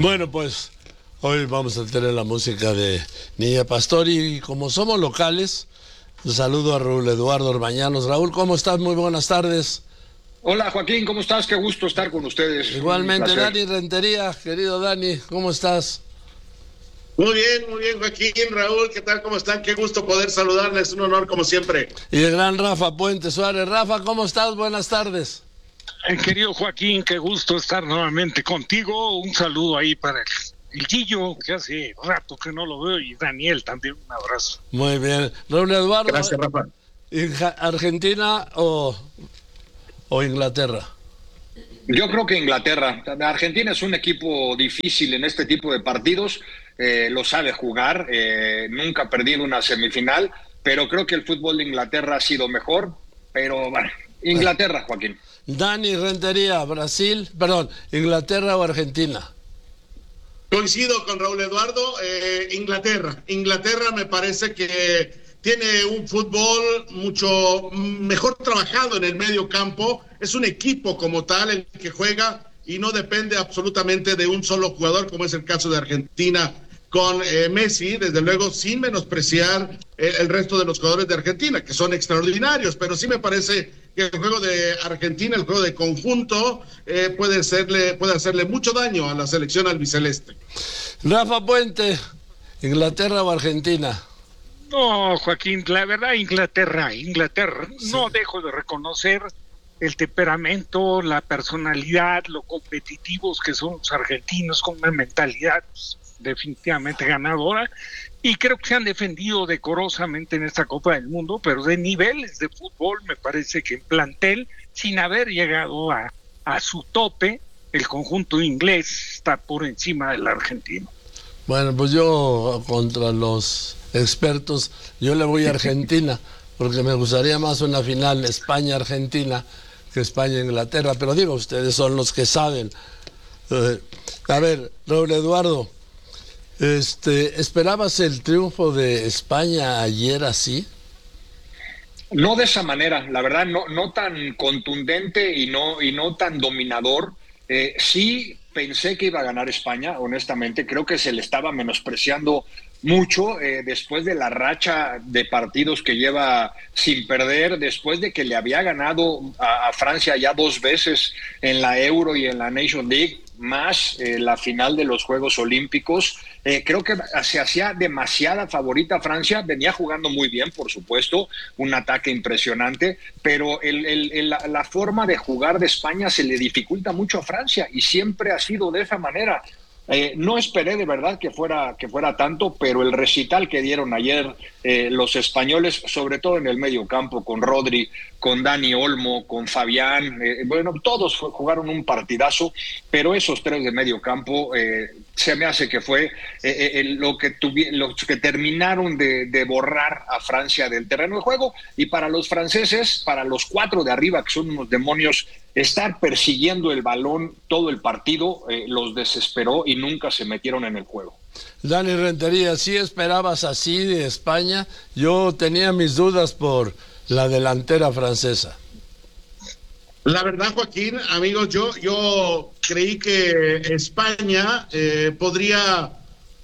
Bueno, pues hoy vamos a tener la música de Niña Pastor y como somos locales, un saludo a Raúl Eduardo Orbañanos. Raúl, ¿cómo estás? Muy buenas tardes. Hola Joaquín, ¿cómo estás? Qué gusto estar con ustedes. Un Igualmente, placer. Dani Rentería, querido Dani, ¿cómo estás? Muy bien, Joaquín, Raúl, ¿qué tal? ¿Cómo están? Qué gusto poder saludarles, un honor como siempre. Y el gran Rafa Puente Suárez. Rafa, ¿cómo estás? Buenas tardes. Querido Joaquín, qué gusto estar nuevamente contigo. Un saludo ahí para el Gillo, que hace rato que no lo veo, y Daniel también, un abrazo. Muy bien. Raúl Eduardo. Gracias, Rafa. ¿Argentina o Inglaterra? Yo creo que Inglaterra. Argentina es un equipo difícil en este tipo de partidos, lo sabe jugar, nunca ha perdido una semifinal, pero creo que el fútbol de Inglaterra ha sido mejor, pero bueno, Inglaterra, Joaquín. Dani Rentería, Inglaterra o Argentina. Coincido con Raúl Eduardo, Inglaterra. Inglaterra me parece que tiene un fútbol mucho mejor trabajado en el medio campo. Es un equipo como tal el que juega y no depende absolutamente de un solo jugador, como es el caso de Argentina con Messi, desde luego sin menospreciar el resto de los jugadores de Argentina, que son extraordinarios, pero sí me parece que el juego de Argentina, el juego de conjunto, puede hacerle mucho daño a la selección albiceleste. Rafa Puente, ¿Inglaterra o Argentina? No, Joaquín, la verdad, Inglaterra. Sí. No dejo de reconocer el temperamento, la personalidad, lo competitivos que son los argentinos, con una mentalidad definitivamente ganadora, y creo que se han defendido decorosamente en esta Copa del Mundo, pero de niveles de fútbol me parece que en plantel, sin haber llegado a su tope, el conjunto inglés está por encima del argentino. Bueno, pues yo contra los expertos, yo le voy a Argentina, porque me gustaría más una final España-Argentina que España-Inglaterra, pero digo, ustedes son los que saben. A ver, Raúl Eduardo, ¿esperabas el triunfo de España ayer así? No de esa manera, la verdad, no tan contundente y no tan dominador. Sí pensé que iba a ganar España, honestamente. Creo que se le estaba menospreciando mucho después de la racha de partidos que lleva sin perder, después de que le había ganado a Francia ya 2 veces en la Euro y en la Nation League, más la final de los Juegos Olímpicos. Creo que se hacía demasiada favorita Francia, venía jugando muy bien, por supuesto, un ataque impresionante, pero la forma de jugar de España se le dificulta mucho a Francia y siempre ha sido de esa manera. No esperé de verdad que fuera tanto, pero el recital que dieron ayer los españoles, sobre todo en el medio campo, con Rodri, con Dani Olmo, con Fabián, bueno, todos jugaron un partidazo, pero esos 3 de medio campo se me hace que fue los que terminaron de borrar a Francia del terreno de juego. Y para los franceses, para los 4 de arriba, que son unos demonios, estar persiguiendo el balón todo el partido los desesperó y nunca se metieron en el juego. Dani Rentería, ¿sí esperabas así de España? Yo tenía mis dudas por la delantera francesa. La verdad, Joaquín, amigos, yo creí que España podría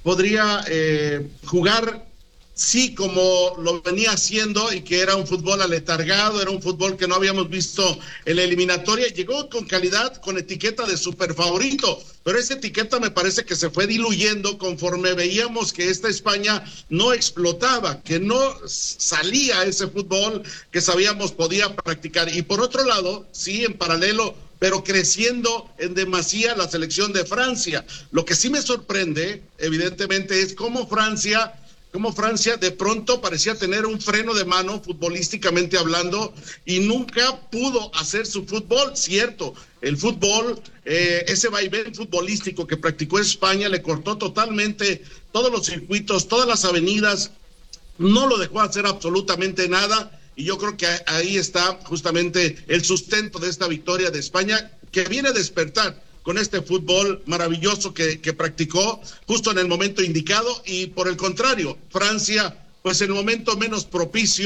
jugar sí como lo venía haciendo, y que era un fútbol aletargado, era un fútbol que no habíamos visto en la eliminatoria. Llegó con calidad, con etiqueta de super favorito, pero esa etiqueta me parece que se fue diluyendo conforme veíamos que esta España no explotaba, que no salía ese fútbol que sabíamos podía practicar. Y por otro lado, sí, en paralelo, pero creciendo en demasía la selección de Francia. Lo que sí me sorprende, evidentemente, es cómo Francia de pronto parecía tener un freno de mano futbolísticamente hablando y nunca pudo hacer su fútbol. Cierto, el fútbol, ese vaivén futbolístico que practicó España le cortó totalmente todos los circuitos, todas las avenidas, no lo dejó hacer absolutamente nada, y yo creo que ahí está justamente el sustento de esta victoria de España, que viene a despertar con este fútbol maravilloso que practicó justo en el momento indicado. Y por el contrario, Francia, pues en el momento menos propicio,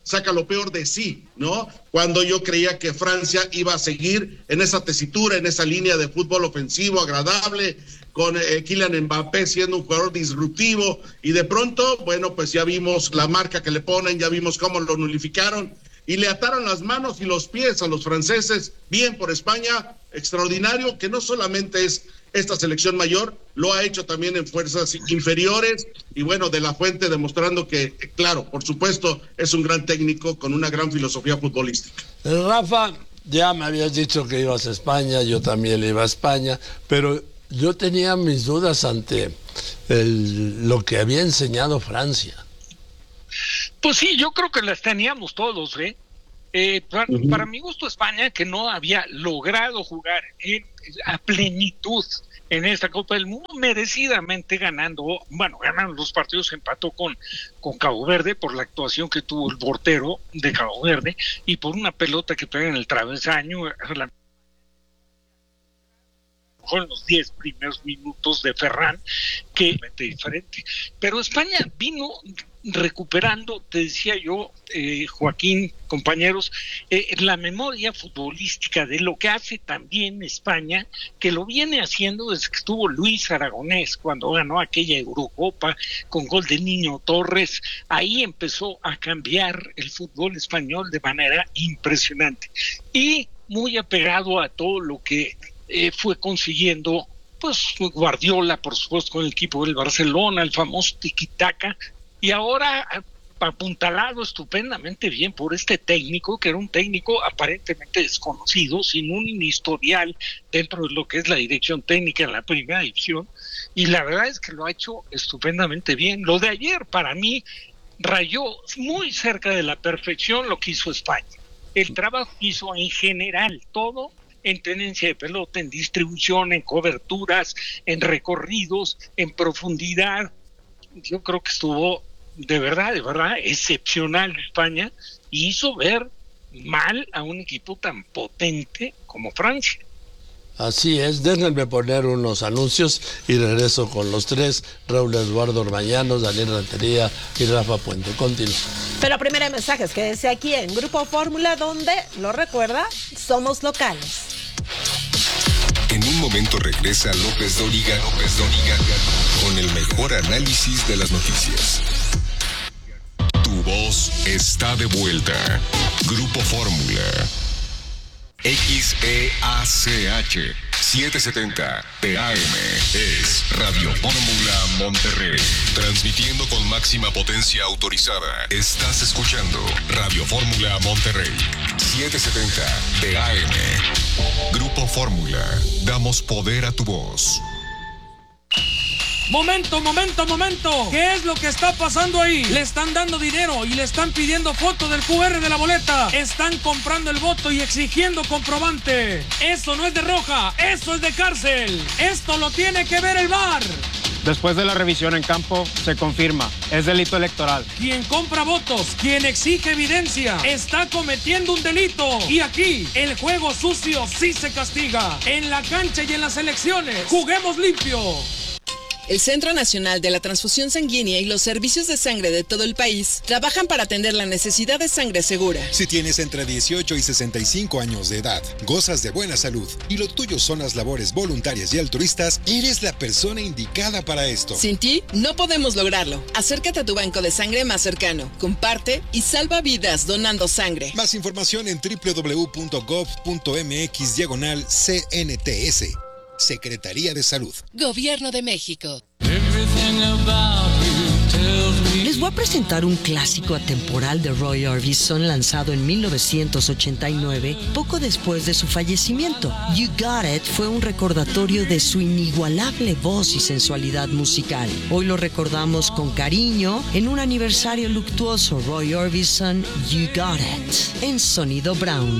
saca lo peor de sí, ¿no? Cuando yo creía que Francia iba a seguir en esa tesitura, en esa línea de fútbol ofensivo agradable, con Kylian Mbappé siendo un jugador disruptivo, y de pronto, bueno, pues ya vimos la marca que le ponen, ya vimos cómo lo nulificaron, y le ataron las manos y los pies a los franceses. Bien por España, extraordinario, que no solamente es esta selección mayor, lo ha hecho también en fuerzas inferiores, y bueno, De La Fuente demostrando que, claro, por supuesto, es un gran técnico con una gran filosofía futbolística. Rafa, ya me habías dicho que ibas a España, yo también iba a España, pero yo tenía mis dudas ante lo que había enseñado Francia. Pues sí, yo creo que las teníamos todos, ¿eh? Para mi gusto, España, que no había logrado jugar a plenitud en esta Copa del Mundo, merecidamente ganando los partidos, empató con Cabo Verde por la actuación que tuvo el portero de Cabo Verde y por una pelota que pega en el travesaño, en los 10 primeros minutos de Ferran, que es diferente. Pero España vino recuperando, te decía yo, Joaquín, compañeros, la memoria futbolística de lo que hace también España, que lo viene haciendo desde que estuvo Luis Aragonés, cuando ganó aquella Eurocopa con gol de Niño Torres. Ahí empezó a cambiar el fútbol español de manera impresionante y muy apegado a todo lo que fue consiguiendo, pues Guardiola, por supuesto, con el equipo del Barcelona, el famoso tiki-taka, y ahora apuntalado estupendamente bien por este técnico, que era un técnico aparentemente desconocido, sin un historial dentro de lo que es la dirección técnica en la primera división, y la verdad es que lo ha hecho estupendamente bien. Lo de ayer, para mí, rayó muy cerca de la perfección lo que hizo España. El trabajo que hizo en general, todo en tenencia de pelota, en distribución, en coberturas, en recorridos, en profundidad. Yo creo que estuvo de verdad excepcional España, y hizo ver mal a un equipo tan potente como Francia. Así es, déjenme poner unos anuncios y regreso con los tres: Raúl Eduardo Orbañanos, Daniel Rentería y Rafa Puente. Continúa. Pero primero hay mensajes, quédese aquí en Grupo Fórmula, donde, lo recuerda, somos locales. En un momento regresa López Dóriga con el mejor análisis de las noticias. Tu voz está de vuelta. Grupo Fórmula. XEACH 770 TAM es Radio Fórmula Monterrey. Transmitiendo con máxima potencia autorizada. Estás escuchando Radio Fórmula Monterrey 770 TAM. Grupo Fórmula. Damos poder a tu voz. ¡Momento! ¿Qué es lo que está pasando ahí? Le están dando dinero y le están pidiendo foto del QR de la boleta. Están comprando el voto y exigiendo comprobante. Eso no es de roja, eso es de cárcel. Esto lo tiene que ver el VAR. Después de la revisión en campo, se confirma, es delito electoral. Quien compra votos, quien exige evidencia, está cometiendo un delito. Y aquí, el juego sucio sí se castiga. En la cancha y en las elecciones, juguemos limpio. El Centro Nacional de la Transfusión Sanguínea y los servicios de sangre de todo el país trabajan para atender la necesidad de sangre segura. Si tienes entre 18 y 65 años de edad, gozas de buena salud y lo tuyo son las labores voluntarias y altruistas, eres la persona indicada para esto. Sin ti, no podemos lograrlo. Acércate a tu banco de sangre más cercano, comparte y salva vidas donando sangre. Más información en www.gov.mx/CNTS. Secretaría de Salud. Gobierno de México. Les voy a presentar un clásico atemporal de Roy Orbison, lanzado en 1989, poco después de su fallecimiento. You Got It fue un recordatorio de su inigualable voz y sensualidad musical. Hoy lo recordamos con cariño en un aniversario luctuoso. Roy Orbison, You Got It, en Sonido Brown.